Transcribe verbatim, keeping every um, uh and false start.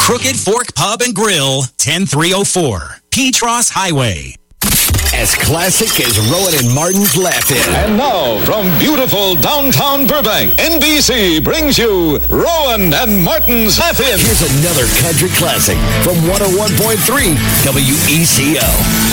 Crooked Fork Pub and Grill, ten three oh four, Petros Highway. As classic as Rowan and Martin's Laugh-In. And now, from beautiful downtown Burbank, N B C brings you Rowan and Martin's Laugh-In. Here's another country classic from one oh one point three W E C O.